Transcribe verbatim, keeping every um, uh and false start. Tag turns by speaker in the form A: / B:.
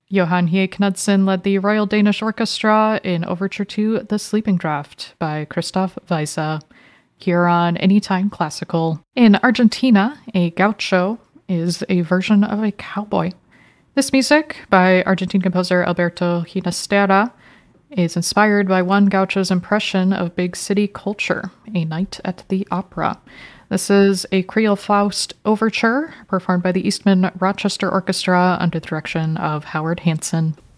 A: Johan Hie Knudsen led the Royal Danish Orchestra in Overture to The Sleeping Draught by Christoph Weisse, here on Anytime Classical. In Argentina, a gaucho is a version of a cowboy. This music, by Argentine composer Alberto Ginastera, is inspired by one gaucho's impression of big city culture, A Night at the Opera. This is a Creole Faust overture performed by the Eastman Rochester Orchestra under the direction of Howard Hanson.